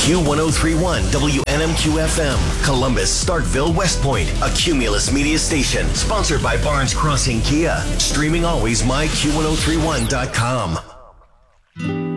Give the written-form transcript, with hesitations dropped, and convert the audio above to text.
Q1031 WNMQ FM, Columbus, Starkville, West Point, a Cumulus media station, sponsored by Barnes Crossing Kia. Streaming always myQ1031.com.